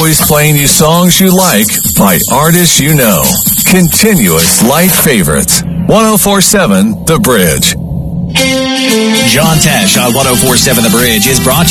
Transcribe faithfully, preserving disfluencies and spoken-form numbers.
always playing you songs you like by artists you know. Continuous light favorites. one oh four point seven The Bridge. John Tesh on one oh four point seven The Bridge is brought to you